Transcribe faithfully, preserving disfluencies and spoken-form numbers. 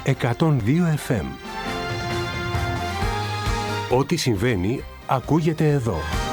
εκατόν δύο εφ εμ. Ό,τι συμβαίνει ακούγεται εδώ.